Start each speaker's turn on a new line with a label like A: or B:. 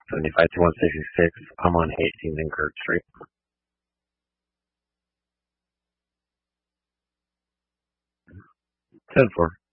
A: 75 to 166. I'm on Hastings and Kirk Street. 10-4.